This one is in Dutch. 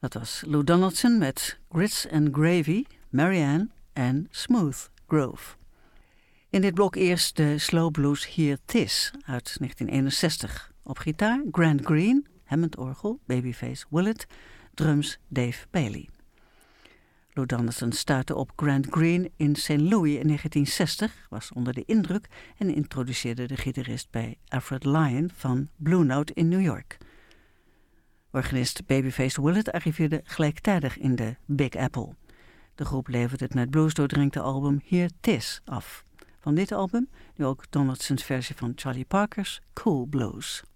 Dat was Lou Donaldson met Grits and Gravy, Marianne en Smooth Grove. In dit blok eerst de slow blues Here 'Tis uit 1961. Op gitaar Grant Green, Hammond-orgel Babyface Willett, drums Dave Bailey. Lou Donaldson stuitte op Grant Green in St. Louis in 1960, was onder de indruk en introduceerde de gitarist bij Alfred Lyon van Blue Note in New York. Organist Babyface Willett arriveerde gelijktijdig in de Big Apple. De groep leverde het met blues doordrenkte album Here 'Tis af. Van dit album nu ook Donaldson's versie van Charlie Parker's Cool Blues.